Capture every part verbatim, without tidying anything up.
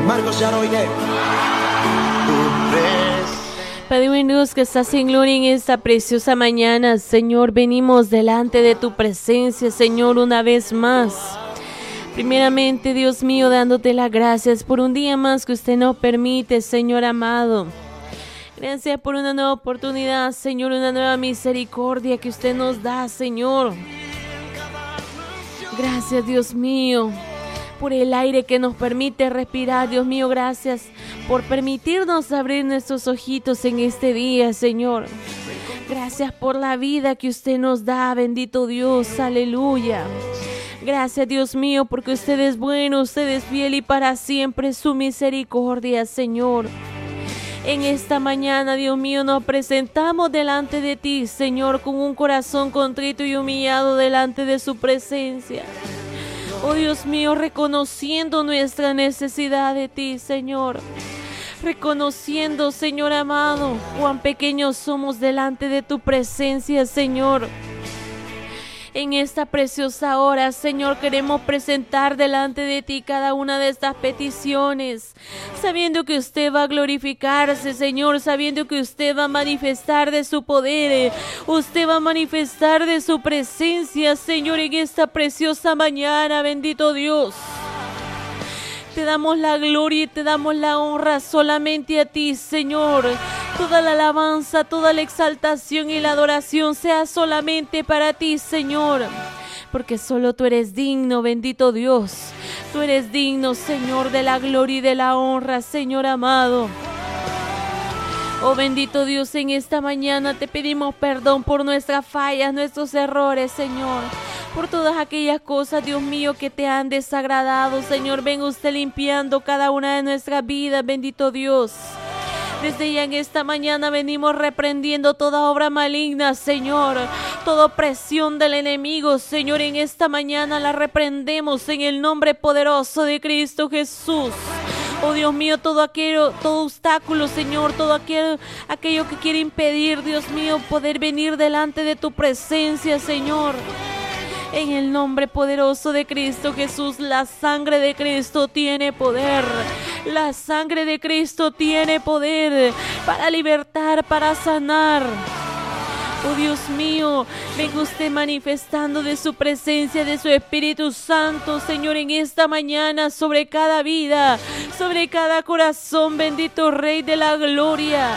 Marcos Yaroide. Padre bueno, que estás en gloria en esta preciosa mañana, Señor, venimos delante de tu presencia, Señor, una vez más. Primeramente, Dios mío, dándote las gracias por un día más que usted nos permite, Señor amado. Gracias por una nueva oportunidad, Señor, una nueva misericordia que usted nos da, Señor. Gracias, Dios mío, por el aire que nos permite respirar, Dios mío, gracias por permitirnos abrir nuestros ojitos en este día, Señor. Gracias por la vida que usted nos da, bendito Dios, aleluya. Gracias, Dios mío, porque usted es bueno, usted es fiel y para siempre su misericordia, Señor. En esta mañana, Dios mío, nos presentamos delante de ti, Señor, con un corazón contrito y humillado delante de su presencia. Oh Dios mío, reconociendo nuestra necesidad de ti, Señor. Reconociendo, Señor amado, cuán pequeños somos delante de tu presencia, Señor. En esta preciosa hora, Señor, queremos presentar delante de ti cada una de estas peticiones, sabiendo que usted va a glorificarse, Señor, sabiendo que usted va a manifestar de su poder, usted va a manifestar de su presencia, Señor, en esta preciosa mañana, bendito Dios. Te damos la gloria y te damos la honra solamente a ti, Señor. Toda la alabanza, toda la exaltación y la adoración sea solamente para ti, Señor. Porque solo tú eres digno, bendito Dios. Tú eres digno, Señor, de la gloria y de la honra, Señor amado. Oh bendito Dios, en esta mañana te pedimos perdón por nuestras fallas, nuestros errores, Señor. Por todas aquellas cosas, Dios mío, que te han desagradado, Señor. Venga usted limpiando cada una de nuestras vidas, bendito Dios. Desde ya en esta mañana venimos reprendiendo toda obra maligna, Señor. Toda opresión del enemigo, Señor, en esta mañana la reprendemos en el nombre poderoso de Cristo Jesús. Oh Dios mío, todo aquello, todo obstáculo, Señor, todo aquello, aquello que quiere impedir, Dios mío, poder venir delante de tu presencia, Señor. En el nombre poderoso de Cristo Jesús, la sangre de Cristo tiene poder. La sangre de Cristo tiene poder para libertar, para sanar. Oh Dios mío, venga usted manifestando de su presencia, de su Espíritu Santo, Señor, en esta mañana sobre cada vida, sobre cada corazón, bendito Rey de la Gloria.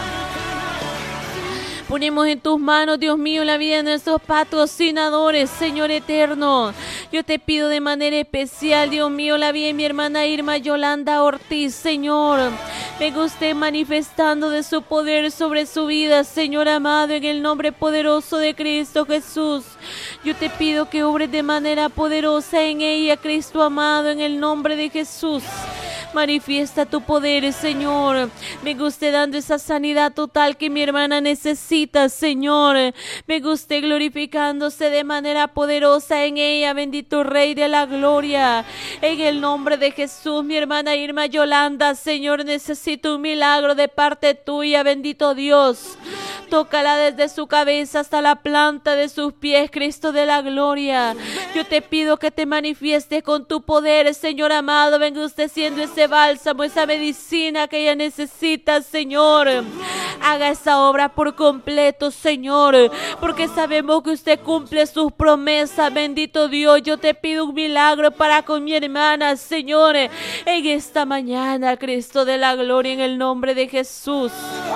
Ponemos en tus manos, Dios mío, la vida de nuestros patrocinadores, Señor eterno. Yo te pido de manera especial, Dios mío, la vida de mi hermana Irma Yolanda Ortiz, Señor. Venga usted manifestando de su poder sobre su vida, Señor amado, en el nombre poderoso de Cristo Jesús. Yo te pido que obres de manera poderosa en ella, Cristo amado, en el nombre de Jesús. Manifiesta tu poder, Señor. Venga usted dando esa sanidad total que mi hermana necesita, Señor. Venga usted glorificándose de manera poderosa en ella, bendito Rey de la Gloria. En el nombre de Jesús, mi hermana Irma Yolanda, Señor, necesito un milagro de parte tuya, bendito Dios. Tócala desde su cabeza hasta la planta de sus pies, Cristo de la Gloria. Yo te pido que te manifiestes con tu poder, Señor amado. Venga usted siendo ese bálsamo, esa medicina que ella necesita, Señor. Haga esa obra por completo, Señor, porque sabemos que usted cumple sus promesas, bendito Dios. Yo te pido un milagro para con mi hermana, Señor, en esta mañana, Cristo de la Gloria, en el nombre de Jesús.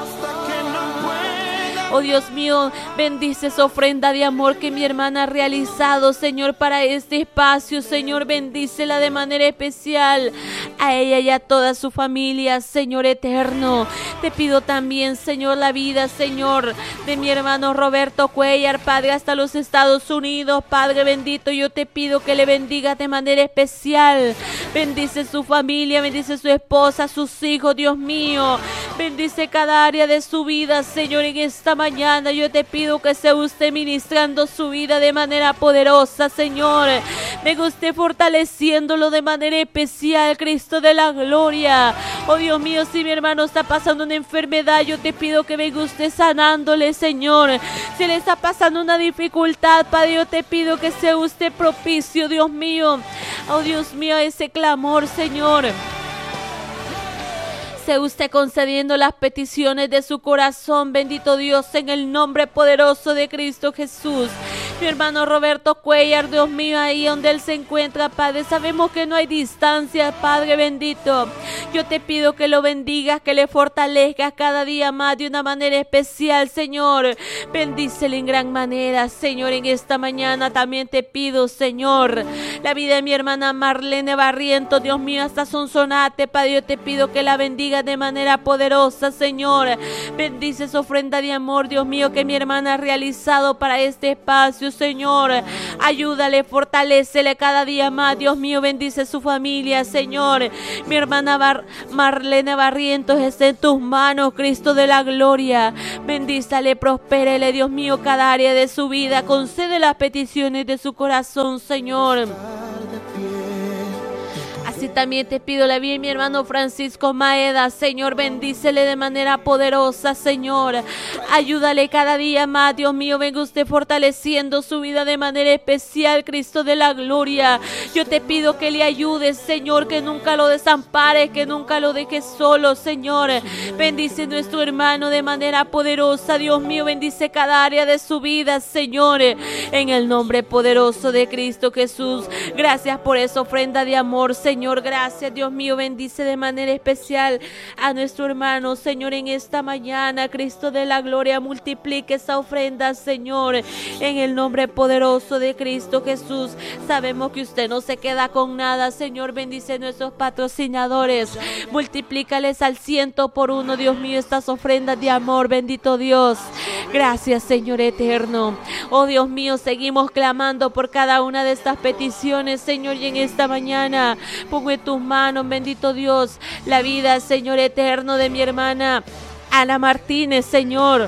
Oh Dios mío, bendice esa ofrenda de amor que mi hermana ha realizado, Señor, para este espacio. Señor, bendícela de manera especial a ella y a toda su familia, Señor eterno. Te pido también, Señor, la vida, Señor, de mi hermano Roberto Cuellar, Padre, hasta los Estados Unidos. Padre bendito, yo te pido que le bendiga de manera especial. Bendice su familia, bendice su esposa, sus hijos, Dios mío. Bendice cada área de su vida, Señor, en esta mañana. Yo te pido que sea usted ministrando su vida de manera poderosa, Señor. Venga usted fortaleciéndolo de manera especial, Cristo de la Gloria. Oh Dios mío, si mi hermano está pasando una enfermedad, yo te pido que venga usted sanándole, Señor. Si le está pasando una dificultad, Padre, yo te pido que sea usted propicio, Dios mío. Oh Dios mío, ese clamor, Señor. Sea usted concediendo las peticiones de su corazón, bendito Dios, en el nombre poderoso de Cristo Jesús. Mi hermano Roberto Cuellar, Dios mío, ahí donde él se encuentra, Padre, sabemos que no hay distancia, Padre bendito. Yo te pido que lo bendigas, que le fortalezcas cada día más de una manera especial, Señor. Bendícele en gran manera, Señor, en esta mañana también te pido, Señor, la vida de mi hermana Marlene Barrientos, Dios mío, hasta Sonsonate, Padre, yo te pido que la bendiga de manera poderosa, Señor. Bendice su ofrenda de amor, Dios mío, que mi hermana ha realizado para este espacio, Señor. Ayúdale, fortalécele cada día más, Dios mío, bendice su familia, Señor. Mi hermana Bar Marlene Barrientos está en tus manos, Cristo de la gloria. Bendízale, prospérele, Dios mío, cada área de su vida. Concede las peticiones de su corazón, Señor. Así también te pido la vida de mi hermano Francisco Maeda, Señor, bendícele de manera poderosa, Señor. Ayúdale cada día más, Dios mío, venga usted fortaleciendo su vida de manera especial, Cristo de la gloria. Yo te pido que le ayudes, Señor, que nunca lo desampares, que nunca lo dejes solo, Señor. Bendice a nuestro hermano de manera poderosa, Dios mío, bendice cada área de su vida, Señor, en el nombre poderoso de Cristo Jesús. Gracias por esa ofrenda de amor, Señor. Señor, gracias, Dios mío, bendice de manera especial a nuestro hermano, Señor, en esta mañana, Cristo de la gloria, multiplique esa ofrenda, Señor, en el nombre poderoso de Cristo Jesús. Sabemos que usted no se queda con nada, Señor, bendice a nuestros patrocinadores, multiplícales al ciento por uno, Dios mío, estas ofrendas de amor, bendito Dios. Gracias, Señor eterno. Oh, Dios mío, seguimos clamando por cada una de estas peticiones, Señor, y en esta mañana pongo en tus manos, bendito Dios, la vida, Señor eterno, de mi hermana Ana Martínez, Señor.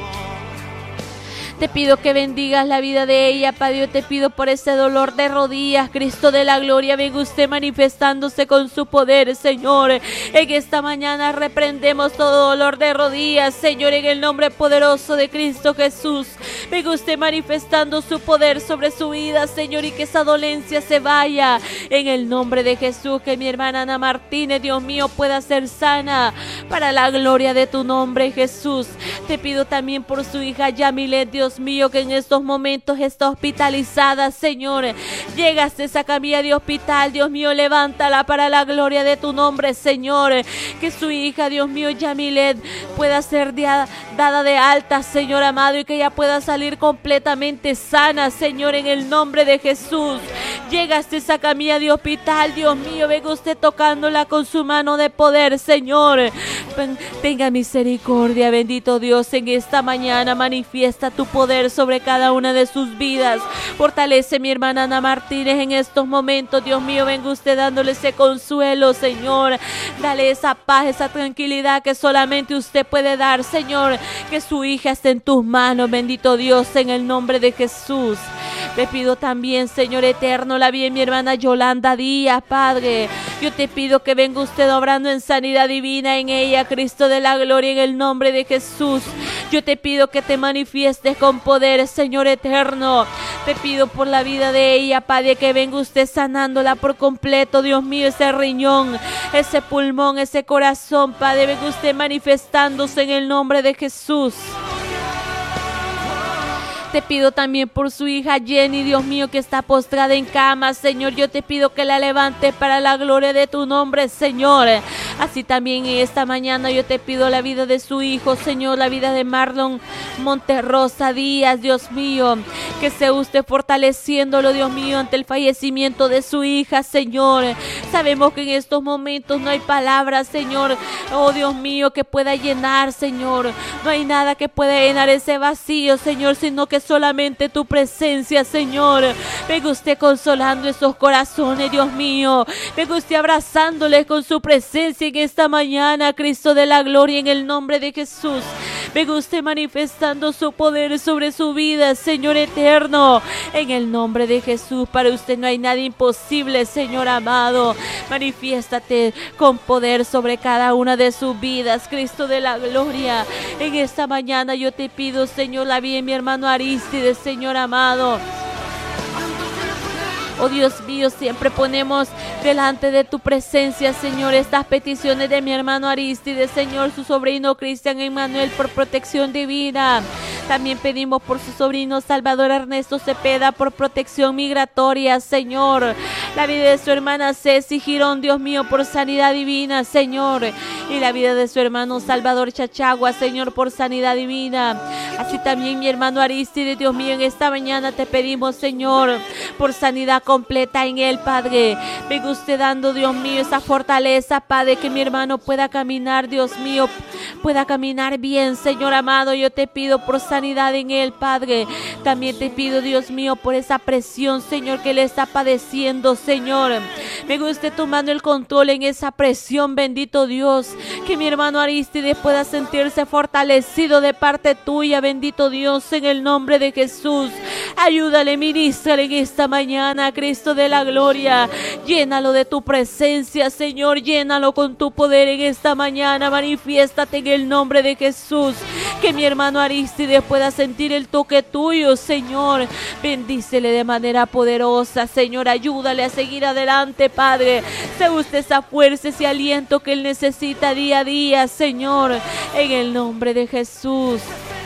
Te pido que bendigas la vida de ella, Padre. Yo te pido por ese dolor de rodillas, Cristo de la gloria, venga usted manifestándose con su poder, Señor. En esta mañana reprendemos todo dolor de rodillas, Señor, en el nombre poderoso de Cristo Jesús. Venga usted manifestando su poder sobre su vida, Señor, y que esa dolencia se vaya en el nombre de Jesús. Que mi hermana Ana Martínez, Dios mío, pueda ser sana para la gloria de tu nombre, Jesús. Te pido también por su hija Yamilet, Dios Dios mío, que en estos momentos está hospitalizada, Señor. Llega hasta esa camilla de hospital, Dios mío, levántala para la gloria de tu nombre, Señor. Que su hija, Dios mío, Yamilet, pueda ser dada de alta, Señor amado, y que ella pueda salir completamente sana, Señor, en el nombre de Jesús. Llega hasta esa camilla de hospital, Dios mío, venga usted tocándola con su mano de poder, Señor. Tenga misericordia, bendito Dios, en esta mañana manifiesta tu poder sobre cada una de sus vidas. Fortalece mi hermana Ana Martínez en estos momentos, Dios mío, venga usted dándole ese consuelo, Señor. Dale esa paz, esa tranquilidad que solamente usted puede dar, Señor. Que su hija esté en tus manos, bendito Dios, en el nombre de Jesús. Te pido también, Señor eterno, la vida de mi hermana Yolanda Díaz, Padre. Yo te pido que venga usted obrando en sanidad divina en ella, Cristo de la gloria, en el nombre de Jesús. Yo te pido que te manifiestes con poder, Señor eterno. Te pido por la vida de ella, Padre, que venga usted sanándola por completo, Dios mío, ese riñón, ese pulmón, ese corazón, Padre, venga usted manifestándose en el nombre de Jesús. Te pido también por su hija Jenny, Dios mío, que está postrada en cama, Señor. Yo te pido que la levante para la gloria de tu nombre, Señor. Así también en esta mañana yo te pido la vida de su hijo, Señor, la vida de Marlon Monterrosa Díaz, Dios mío. Que sea usted fortaleciéndolo, Dios mío, ante el fallecimiento de su hija, Señor. Sabemos que en estos momentos no hay palabras, Señor, oh Dios mío, que pueda llenar, Señor. No hay nada que pueda llenar ese vacío, Señor, sino que solamente tu presencia, Señor. Venga usted consolando esos corazones, Dios mío. Venga usted abrazándoles con su presencia en esta mañana, Cristo de la gloria, en el nombre de Jesús. Venga usted manifestando su poder sobre su vida, Señor eterno, en el nombre de Jesús. Para usted no hay nada imposible, Señor amado. Manifiéstate con poder sobre cada una de sus vidas, Cristo de la gloria. En esta mañana yo te pido, Señor, la vida de mi hermano Arístides, Señor amado. Oh Dios mío, siempre ponemos delante de tu presencia, Señor, estas peticiones de mi hermano Aristide, Señor, su sobrino Cristian Emmanuel, por protección divina. También pedimos por su sobrino Salvador Ernesto Cepeda, por protección migratoria, Señor. La vida de su hermana Ceci Girón, Dios mío, por sanidad divina, Señor. Y la vida de su hermano Salvador Chachagua, Señor, por sanidad divina. Así también mi hermano Aristide, Dios mío, en esta mañana te pedimos, Señor, por sanidad completa en él, Padre. Venga usted dando, Dios mío, esa fortaleza, Padre, que mi hermano pueda caminar, Dios mío, pueda caminar bien, Señor amado. Yo te pido por sanidad en él, Padre. También te pido, Dios mío, por esa presión, Señor, que le está padeciendo, Señor. Venga usted tomando el control en esa presión, bendito Dios. Que mi hermano Aristide pueda sentirse fortalecido de parte tuya, bendito Dios, en el nombre de Jesús. Ayúdale, ministrale en esta mañana, Cristo de la gloria. Llénalo de tu presencia, Señor. Llénalo con tu poder en esta mañana. Manifiéstate en el nombre de Jesús. Que mi hermano Aristide pueda sentir el toque tuyo, Señor. Bendícele de manera poderosa, Señor. Ayúdale a seguir adelante, Padre. Sé usted esa fuerza, ese aliento que él necesita día a día, Señor. En el nombre de Jesús.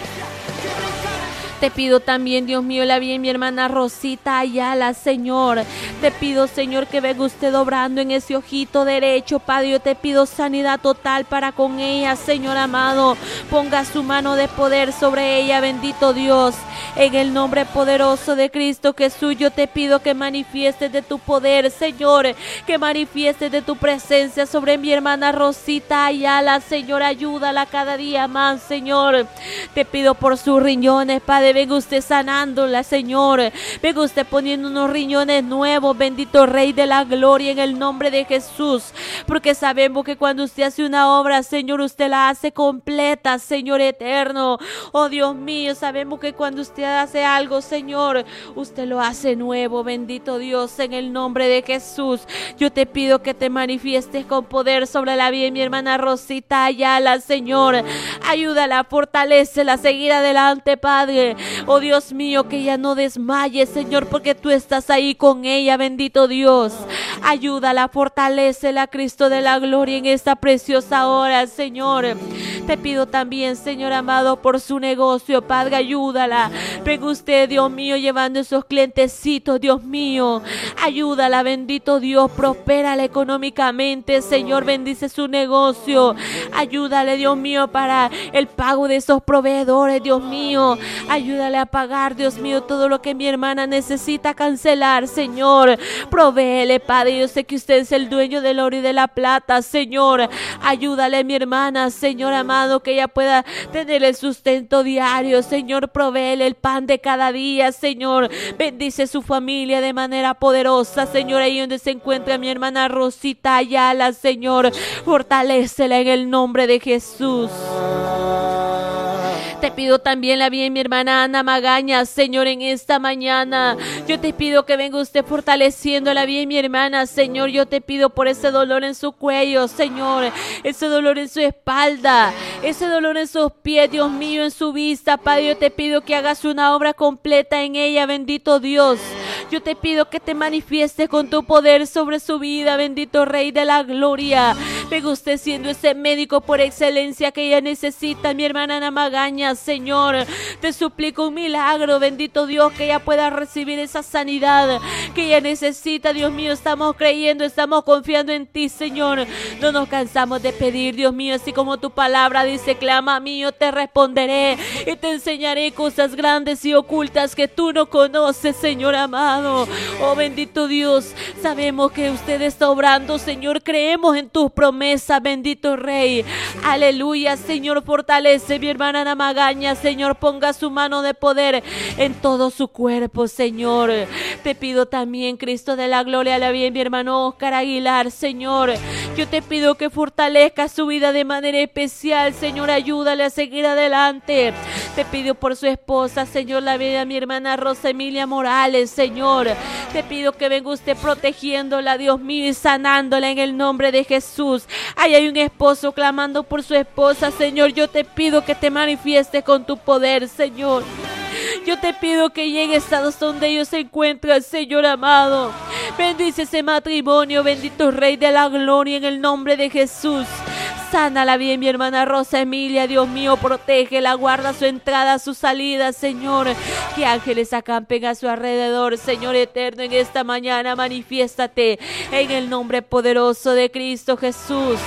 Te pido también, Dios mío, la bien mi hermana Rosita Ayala, Señor. Te pido, Señor, que venga usted obrando en ese ojito derecho, Padre. Yo te pido sanidad total para con ella, Señor amado. Ponga su mano de poder sobre ella, bendito Dios. En el nombre poderoso de Cristo Jesús, yo te pido que manifiestes de tu poder, Señor. Que manifiestes de tu presencia sobre mi hermana Rosita Ayala, Señor. Ayúdala cada día más, Señor. Te pido por sus riñones, Padre. Venga usted sanándola, Señor. Venga usted poniendo unos riñones nuevos, bendito Rey de la gloria, en el nombre de Jesús. Porque sabemos que cuando usted hace una obra, Señor, usted la hace completa, Señor eterno. Oh Dios mío, sabemos que cuando usted hace algo, Señor, usted lo hace nuevo, bendito Dios, en el nombre de Jesús. Yo te pido que te manifiestes con poder sobre la vida de mi hermana Rosita Ayala, Señor. Ayúdala, fortalécela a seguir adelante, Padre. Oh Dios mío, que ella no desmaye, Señor, porque tú estás ahí con ella, bendito Dios. Ayúdala, fortalécela, Cristo de la gloria, en esta preciosa hora, Señor. Te pido también, Señor amado, por su negocio, Padre, ayúdala. Venga usted, Dios mío, llevando esos clientecitos, Dios mío. Ayúdala, bendito Dios, prospérala económicamente, Señor, bendice su negocio. Ayúdale, Dios mío, para el pago de esos proveedores, Dios mío. Ayúdale a pagar, Dios mío, todo lo que mi hermana necesita cancelar, Señor. Provéele, Padre. Yo sé que usted es el dueño del oro y de la plata, Señor. Ayúdale, mi hermana, Señor amado, que ella pueda tener el sustento diario, Señor. Provéele el pan de cada día, Señor. Bendice su familia de manera poderosa, Señor. Ahí donde se encuentra mi hermana Rosita Ayala, Señor. Fortalécela en el nombre de Jesús. Te pido también la bien mi hermana Ana Magaña, Señor, en esta mañana. Yo te pido que venga usted fortaleciendo la bien mi hermana, Señor. Yo te pido por ese dolor en su cuello, Señor. Ese dolor en su espalda. Ese dolor en sus pies, Dios mío, en su vista, Padre. Yo te pido que hagas una obra completa en ella, bendito Dios. Yo te pido que te manifiestes con tu poder sobre su vida, bendito Rey de la gloria. Venga usted siendo ese médico por excelencia que ella necesita, mi hermana Ana Magaña, Señor. Te suplico un milagro, bendito Dios, que ella pueda recibir esa sanidad que ella necesita, Dios mío. Estamos creyendo, estamos confiando en ti, Señor. No nos cansamos de pedir, Dios mío, así como tu palabra dice: clama a mí, yo te responderé y te enseñaré cosas grandes y ocultas que tú no conoces, Señor amado. Oh bendito Dios, sabemos que usted está obrando, Señor. Creemos en tus promesas, bendito Rey. Aleluya, Señor. Fortalece mi hermana Ana Magaña, Señor. Ponga su mano de poder en todo su cuerpo, Señor. Te pido también, Cristo de la gloria, la bien mi hermano Oscar Aguilar, Señor. Yo te pido que fortalezca su vida de manera especial, Señor. Ayúdale a seguir adelante. Te pido por su esposa, Señor, la vida de mi hermana Rosa Emilia Morales, Señor. Te pido que venga usted protegiéndola, Dios mío, y sanándola en el nombre de Jesús. Ahí hay un esposo clamando por su esposa, Señor. Yo te pido que te manifiestes con tu poder, Señor. Yo te pido que llegues a donde ellos se encuentran, Señor amado. Bendice ese matrimonio, bendito Rey de la Gloria, en el nombre de Jesús. Sánala bien, mi hermana Rosa Emilia, Dios mío, protégela, guarda su entrada, su salida, Señor. Que ángeles acampen a su alrededor, Señor eterno, en esta mañana manifiéstate en el nombre poderoso de Cristo Jesús.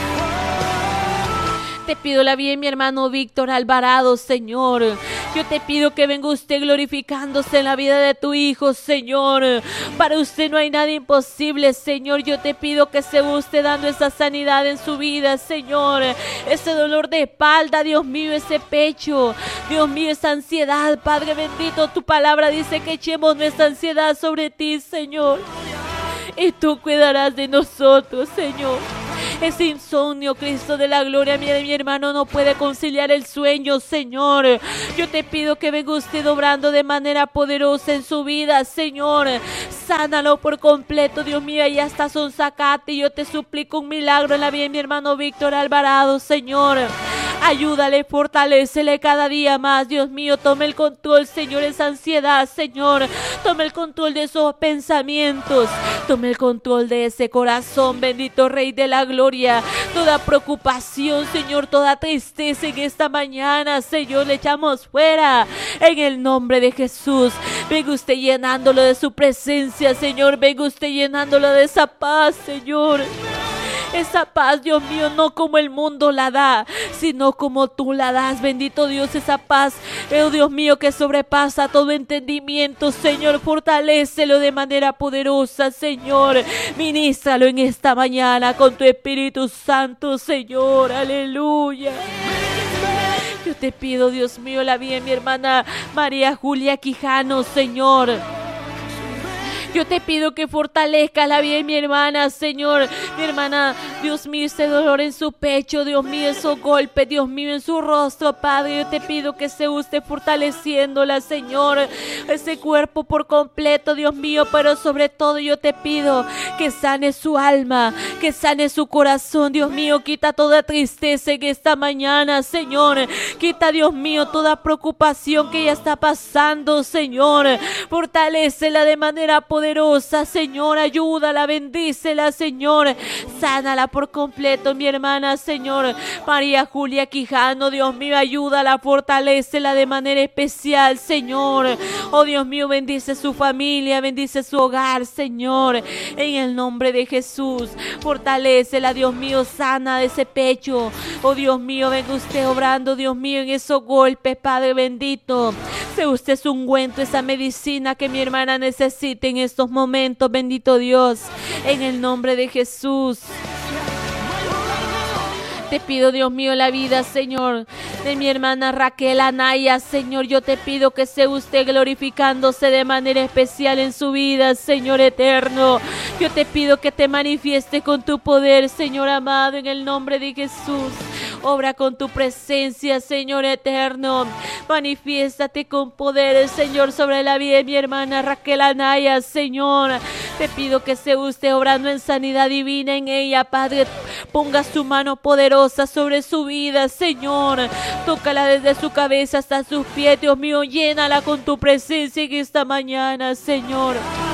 Te pido la bien, mi hermano Víctor Alvarado, Señor. Yo te pido que venga usted glorificándose en la vida de tu hijo, Señor. Para usted no hay nada imposible, Señor. Yo te pido que se usted dando esa sanidad en su vida, Señor. Ese dolor de espalda, Dios mío, ese pecho, Dios mío, esa ansiedad, Padre bendito. Tu palabra dice que echemos nuestra ansiedad sobre ti, Señor. Y tú cuidarás de nosotros, Señor. Ese insomnio, Cristo de la gloria, mi, mi hermano no puede conciliar el sueño, Señor. Yo te pido que venga usted obrando de manera poderosa en su vida, Señor. Sánalo por completo, Dios mío, allá está Sonsacate. Yo te suplico un milagro en la vida de mi hermano Víctor Alvarado, Señor. Ayúdale, fortalécele cada día más, Dios mío. Tome el control, Señor, esa ansiedad, Señor. Tome el control de esos pensamientos. Tome el control de ese corazón, bendito Rey de la Gloria. Toda preocupación, Señor, toda tristeza en esta mañana, Señor, le echamos fuera en el nombre de Jesús. Venga usted llenándolo de su presencia, Señor. Venga usted llenándolo de esa paz, Señor. Esa paz, Dios mío, no como el mundo la da, sino como tú la das, bendito Dios, esa paz, oh Dios mío, que sobrepasa todo entendimiento, Señor. Fortalécelo de manera poderosa, Señor. Ministralo en esta mañana con tu Espíritu Santo, Señor. Aleluya. Yo te pido, Dios mío, la vida de mi hermana María Julia Quijano, Señor. Yo te pido que fortalezca la vida de mi hermana, Señor. Mi hermana, Dios mío, ese dolor en su pecho, Dios mío, esos golpes, Dios mío, en su rostro, Padre. Yo te pido que se usted fortaleciéndola, Señor. Ese cuerpo por completo, Dios mío, pero sobre todo yo te pido que sane su alma, que sane su corazón, Dios mío. Quita toda tristeza en esta mañana, Señor. Quita, Dios mío, toda preocupación que ella está pasando, Señor. Fortalécela de manera poderosa. Poderosa, Señor, ayúdala, bendícela, Señor, sánala por completo, mi hermana, Señor, María Julia Quijano, Dios mío, ayúdala, fortalécela de manera especial, Señor. Oh Dios mío, bendice su familia, bendice su hogar, Señor, en el nombre de Jesús. Fortalécela, Dios mío, sana de ese pecho. Oh Dios mío, venga usted obrando, Dios mío, en esos golpes, Padre bendito. Sea usted su ungüento, esa medicina que mi hermana necesita en estos momentos, bendito Dios, en el nombre de Jesús. Te pido, Dios mío, la vida, Señor, de mi hermana Raquel Anaya, Señor. Yo te pido que sea usted glorificándose de manera especial en su vida, Señor eterno. Yo te pido que te manifieste con tu poder, Señor amado, en el nombre de Jesús. Obra con tu presencia, Señor eterno. Manifiéstate con poder, Señor, sobre la vida de mi hermana Raquel Anaya, Señor. Te pido que sea usted obrando en sanidad divina en ella, Padre. Ponga su mano poderosa sobre su vida, Señor. Tócala desde su cabeza hasta sus pies, Dios mío. Llénala con tu presencia en esta mañana, Señor.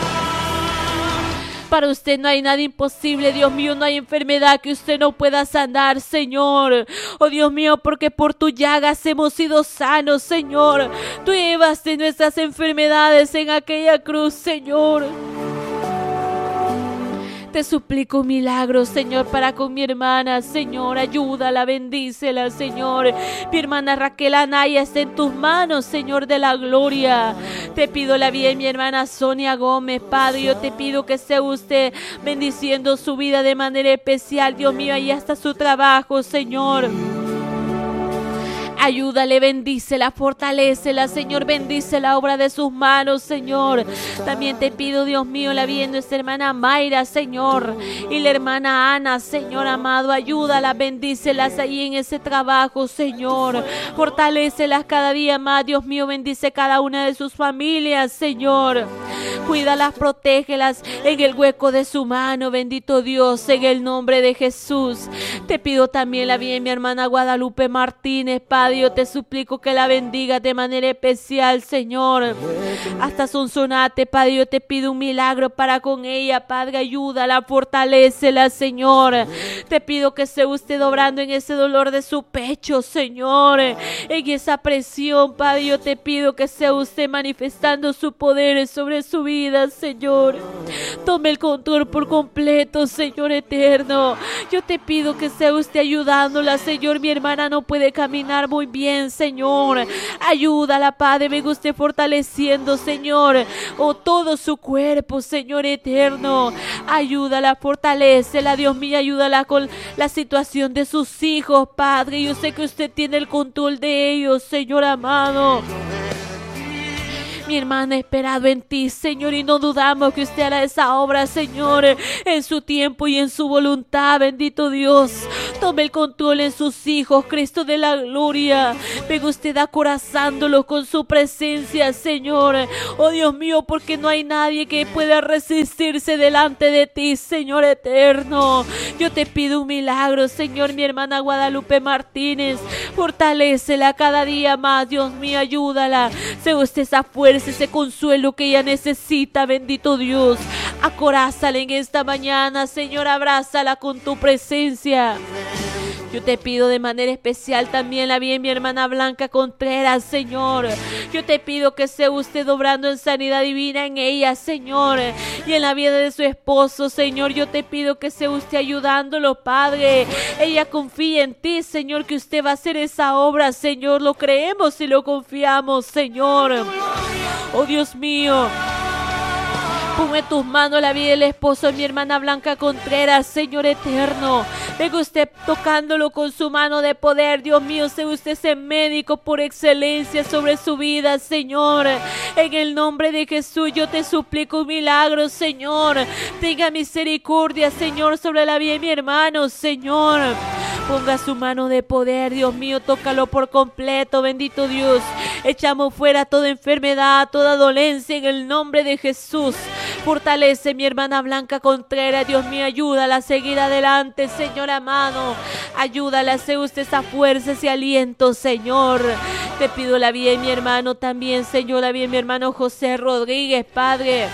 Para usted no hay nada imposible, Dios mío, no hay enfermedad que usted no pueda sanar, Señor. Oh Dios mío, porque por tus llagas hemos sido sanos, Señor. Tú llevaste nuestras enfermedades en aquella cruz, Señor. Te suplico un milagro, Señor, para con mi hermana, Señor. Ayúdala, bendícela, Señor. Mi hermana Raquel Anaya está en tus manos, Señor de la gloria. Te pido la vida de mi hermana Sonia Gómez, Padre. Yo te pido que sea usted bendiciendo su vida de manera especial, Dios mío. Ahí está su trabajo, Señor. Ayúdale, bendícela, fortalécela, Señor, bendice la obra de sus manos, Señor. También te pido, Dios mío, la vida de nuestra hermana Mayra, Señor, y la hermana Ana, Señor amado, ayúdala, bendícelas ahí en ese trabajo, Señor. Fortalécelas cada día más, Dios mío, bendice cada una de sus familias, Señor. Cuídalas, protégelas en el hueco de su mano, bendito Dios, en el nombre de Jesús. Te pido también la bien mi hermana Guadalupe Martínez, Padre, yo te suplico que la bendiga de manera especial, Señor. Hasta Sonsonate, Padre, yo te pido un milagro para con ella, Padre, ayúdala, fortalécela, Señor. Te pido que se usted obrando en ese dolor de su pecho, Señor, en esa presión, Padre, yo te pido que sea usted manifestando su poder sobre su vida, Señor. Tome el control por completo, Señor eterno. Yo te pido que sea usted ayudándola, Señor. Mi hermana no puede caminar muy bien, Señor. Ayúdala, Padre. Venga usted fortaleciendo, Señor, oh, todo su cuerpo, Señor eterno. Ayúdala, fortalécela, Dios mío. Ayúdala con la situación de sus hijos, Padre. Yo sé que usted tiene el control de ellos, Señor amado. Mi hermana ha esperado en ti, Señor, y no dudamos que usted hará esa obra, Señor, en su tiempo y en su voluntad, bendito Dios. Tome el control en sus hijos, Cristo de la gloria. Venga usted acorazándolos con su presencia, Señor. Oh Dios mío, porque no hay nadie que pueda resistirse delante de ti, Señor eterno. Yo te pido un milagro, Señor, mi hermana Guadalupe Martínez. Fortalécela cada día más, Dios mío, ayúdala. Sea usted esa fuerza, ese consuelo que ella necesita, bendito Dios. Acorázala en esta mañana, Señor, abrázala con tu presencia. Yo te pido de manera especial también la bien mi hermana Blanca Contreras, Señor. Yo te pido que sea usted obrando en sanidad divina en ella, Señor, y en la vida de su esposo, Señor. Yo te pido que sea usted ayudándolo, Padre. Ella confía en ti, Señor, que usted va a hacer esa obra, Señor. Lo creemos y lo confiamos, Señor. Oh Dios mío, ponme en tus manos la vida del esposo de mi hermana Blanca Contreras, Señor eterno. Venga usted tocándolo con su mano de poder, Dios mío. Sea usted ese médico por excelencia sobre su vida, Señor. En el nombre de Jesús yo te suplico un milagro, Señor. Tenga misericordia, Señor, sobre la vida de mi hermano, Señor. Ponga su mano de poder, Dios mío, tócalo por completo, bendito Dios. Echamos fuera toda enfermedad, toda dolencia en el nombre de Jesús. Fortalece mi hermana Blanca Contreras, Dios mío, ayúdala a seguir adelante, Señor amado. Ayúdala a hacer usted esa fuerza, ese aliento, Señor. Te pido la vida de mi hermano también, Señor, la vida de mi hermano José Rodríguez, Padre.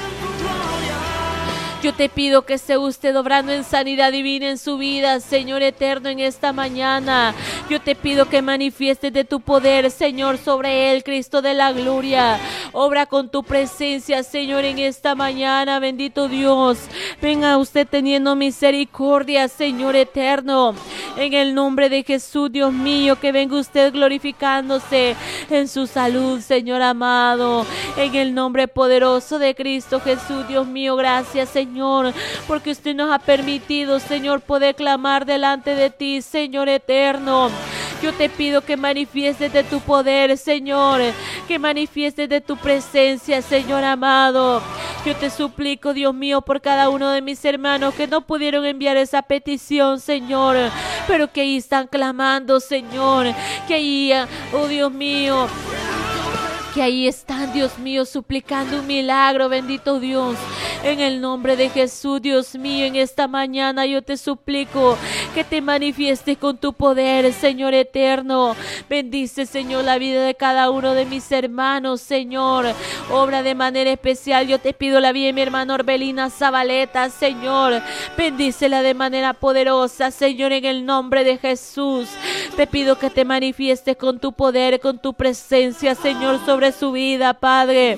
Yo te pido que sea usted obrando en sanidad divina en su vida, Señor eterno, en esta mañana. Yo te pido que manifiestes de tu poder, Señor, sobre él, Cristo de la gloria. Obra con tu presencia, Señor, en esta mañana, bendito Dios. Venga usted teniendo misericordia, Señor eterno. En el nombre de Jesús, Dios mío, que venga usted glorificándose en su salud, Señor amado. En el nombre poderoso de Cristo Jesús, Dios mío, gracias, Señor. Señor, porque usted nos ha permitido, Señor, poder clamar delante de ti, Señor eterno. Yo te pido que manifiestes de tu poder, Señor, que manifiestes de tu presencia, Señor amado. Yo te suplico, Dios mío, por cada uno de mis hermanos que no pudieron enviar esa petición, Señor, pero que ahí están clamando, Señor, que ahí, oh Dios mío, que ahí están, Dios mío, suplicando un milagro, bendito Dios. En el nombre de Jesús, Dios mío, en esta mañana yo te suplico que te manifiestes con tu poder, Señor eterno. Bendice, Señor, la vida de cada uno de mis hermanos, Señor. Obra de manera especial, yo te pido la vida de mi hermana Orbelina Zabaleta, Señor. Bendícela de manera poderosa, Señor, en el nombre de Jesús. Te pido que te manifiestes con tu poder, con tu presencia, Señor, sobre su vida, Padre.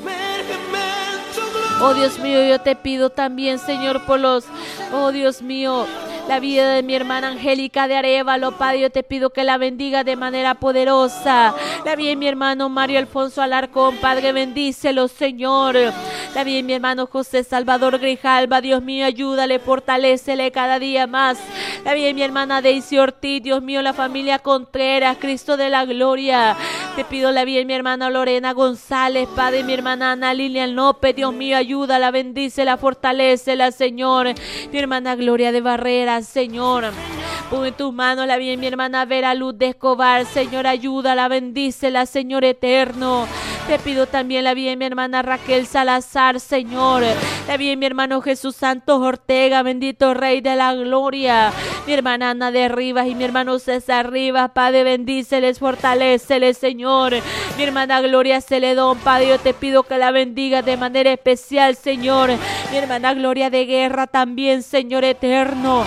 Oh Dios mío, yo te pido también, Señor, por los, oh Dios mío, la vida de mi hermana Angélica de Arévalo, Padre, yo te pido que la bendiga de manera poderosa. La vida de mi hermano Mario Alfonso Alarcón, Padre, bendícelo, Señor. La vida de mi hermano José Salvador Grijalva, Dios mío, ayúdale, fortalécele cada día más. La vida de mi hermana Daisy Ortiz, Dios mío, la familia Contreras, Cristo de la gloria. Te pido la vida de mi hermana Lorena González, Padre, mi hermana Ana Lilian López, Dios mío, ayúdala, bendícela, fortalécela, Señor. Mi hermana Gloria de Barrera, Señor. Pon en tus manos la vida de mi hermana Vera Luz de Escobar, Señor, ayúdala, bendícela, Señor eterno. Te pido también la vida de mi hermana Raquel Salazar, Señor. La vida de mi hermano Jesús Santos Ortega, bendito Rey de la Gloria. Mi hermana Ana de Rivas y mi hermano César Rivas, Padre, bendíceles, fortaléceles, Señor. Mi hermana Gloria Celedón, Padre, yo te pido que la bendiga de manera especial, Señor. Mi hermana Gloria de Guerra también, Señor eterno.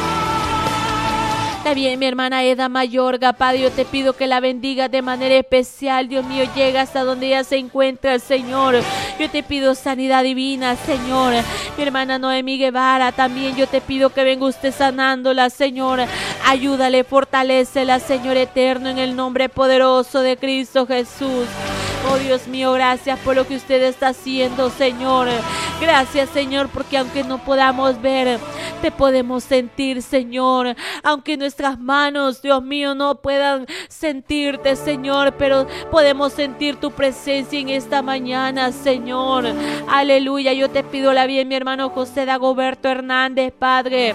También mi hermana Eda Mayorga, Padre, yo te pido que la bendiga de manera especial. Dios mío, llega hasta donde ella se encuentra, Señor. Yo te pido sanidad divina, Señor. Mi hermana Noemí Guevara, también yo te pido que venga usted sanándola, Señor. Ayúdale, fortalécela, Señor eterno, en el nombre poderoso de Cristo Jesús. Oh Dios mío, gracias por lo que usted está haciendo, Señor. Gracias, Señor, porque aunque no podamos ver, te podemos sentir, Señor. Aunque nuestras manos, Dios mío, no puedan sentirte, Señor, pero podemos sentir tu presencia en esta mañana, Señor. Aleluya. Yo te pido la vida de mi hermano José Dagoberto Hernández, Padre.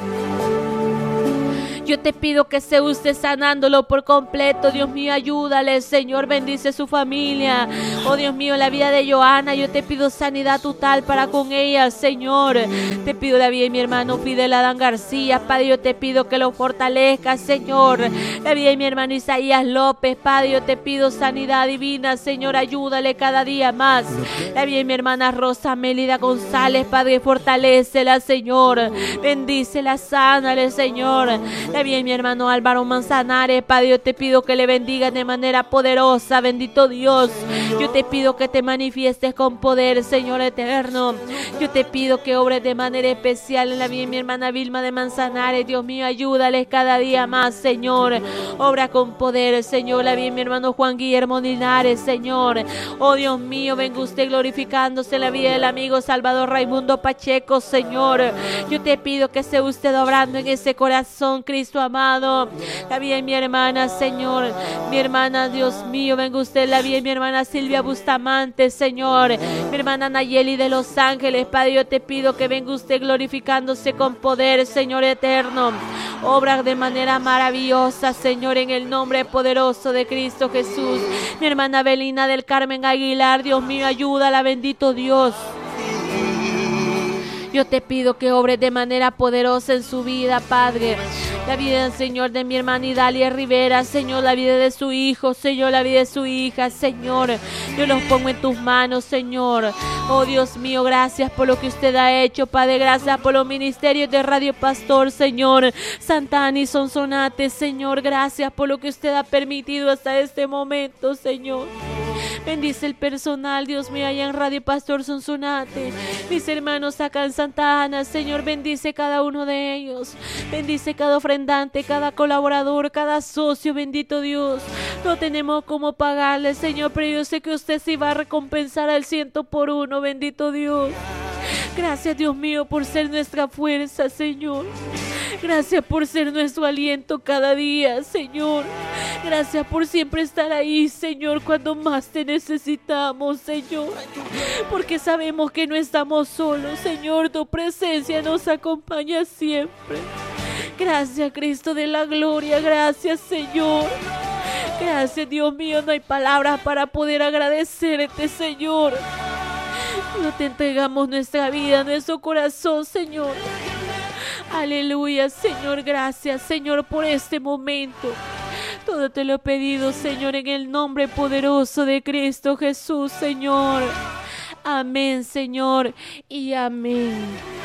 Yo te pido que se usted sanándolo por completo. Dios mío, ayúdale, Señor, bendice su familia. Oh Dios mío, la vida de Joana, yo te pido sanidad total para con ella, Señor. Te pido la vida de mi hermano Fidel Adán García, Padre, yo te pido que lo fortalezca, Señor. La vida de mi hermano Isaías López, Padre, yo te pido sanidad divina, Señor, ayúdale cada día más. La vida de mi hermana Rosa Mélida González, Padre, fortalécela, Señor. Bendícela, sánale, Señor. La vida de mi hermano Álvaro Manzanares, Padre, yo te pido que le bendiga de manera poderosa, bendito Dios. Yo te pido que te manifiestes con poder, Señor eterno. Yo te pido que obres de manera especial en la vida de mi hermana Vilma de Manzanares. Dios mío, ayúdales cada día más, Señor. Obra con poder, Señor. La vida de mi hermano Juan Guillermo Linares, Señor. Oh Dios mío, venga usted glorificándose en la vida del amigo Salvador Raimundo Pacheco, Señor. Yo te pido que sea usted obrando en ese corazón, Cristo amado. La vida de mi hermana, Señor. Mi hermana, Dios mío, venga usted. La vida de mi hermana Silvia Bustamante, Señor. Mi hermana Nayeli de Los Ángeles, Padre, yo te pido que venga usted glorificándose con poder, Señor eterno. Obra de manera maravillosa, Señor, en el nombre poderoso de Cristo Jesús. Mi hermana Belina del Carmen Aguilar, Dios mío, ayúdala, bendito Dios. Yo te pido que obre de manera poderosa en su vida, Padre. La vida, Señor, de mi hermana Idalia Rivera, Señor, la vida de su hijo, Señor, la vida de su hija, Señor. Yo los pongo en tus manos, Señor. Oh, Dios mío, gracias por lo que usted ha hecho, Padre. Gracias por los ministerios de Radio Pastor, Señor. Santana y Sonsonate, Señor. Gracias por lo que usted ha permitido hasta este momento, Señor. Bendice el personal, Dios mío, allá en Radio Pastor Sonsonate. Mis hermanos acá en Santa Ana, Señor, bendice cada uno de ellos. Bendice cada ofrendante, cada colaborador, cada socio, bendito Dios. No tenemos cómo pagarle, Señor, pero yo sé que usted sí va a recompensar al ciento por uno, bendito Dios. Gracias, Dios mío, por ser nuestra fuerza, Señor. Gracias por ser nuestro aliento cada día, Señor. Gracias por siempre estar ahí, Señor, cuando más te necesitamos, Señor. Porque sabemos que no estamos solos, Señor. Tu presencia nos acompaña siempre. Gracias, Cristo de la gloria. Gracias, Señor. Gracias, Dios mío. No hay palabras para poder agradecerte, Señor. No te entregamos nuestra vida, nuestro corazón, Señor. Aleluya, Señor. Gracias, Señor, por este momento. Todo te lo he pedido, Señor, en el nombre poderoso de Cristo Jesús, Señor. Amén, Señor, y amén.